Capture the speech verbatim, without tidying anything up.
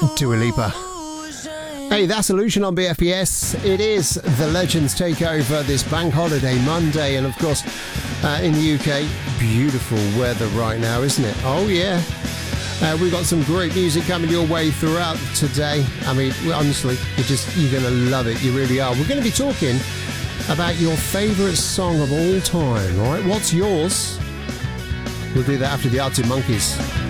Dua Lipa. Hey, that's Illusion on B F B S. It is the Legends Takeover this Bank Holiday Monday, and of course, uh, in the U K, beautiful weather right now, isn't it? Oh yeah. Uh, we've got some great music coming your way throughout today. I mean, honestly, you're just you're gonna love it. You really are. We're going to be talking about your favourite song of all time. All right, what's yours? We'll do that after the Arctic Monkeys.